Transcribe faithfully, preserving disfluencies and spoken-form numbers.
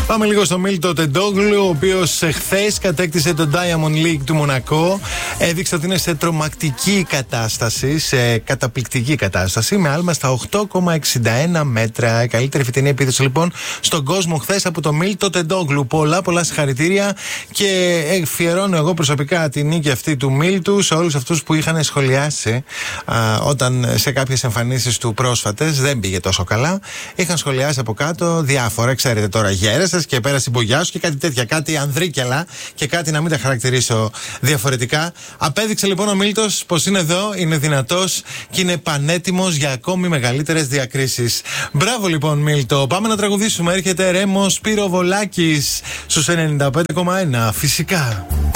Πάμε λίγο στο Μίλτο Τεντόγλου, ο οποίος χθες κατέκτησε το Diamond League του Μονακό. Έδειξε ότι είναι σε τρομακτική κατάσταση, σε καταπληκτική κατάσταση, με άλμα στα οκτώ κόμμα εξήντα ένα μέτρα. Η καλύτερη φετινή επίθεση λοιπόν στον κόσμο χθες από το Μίλτο Τεντόγλου. Πολλά, πολλά συγχαρητήρια και αφιερώνω εγώ προσωπικά τη νίκη αυτή του Μίλτου σε όλους αυτούς που είχαν σχολιάσει α, όταν σε κάποιες εμφανίσεις του πρόσφατες δεν πήγε τόσο καλά. Είχαν σχολιάσει από κάτω διάφορα, ξέρετε τώρα, γέρασες και πέρασε η μπογιά σου και κάτι τέτοια, κάτι ανδρίκελα και κάτι να μην τα χαρακτηρίσω διαφορετικά. Απέδειξε λοιπόν ο Μίλτος πως είναι εδώ, είναι δυνατός και είναι πανέτοιμος για ακόμη μεγαλύτερες διακρίσεις. Μπράβο λοιπόν Μίλτο, πάμε να τραγουδήσουμε. Έρχεται Ρέμος Πυροβολάκης στους ενενήντα πέντε κόμμα ένα, φυσικά.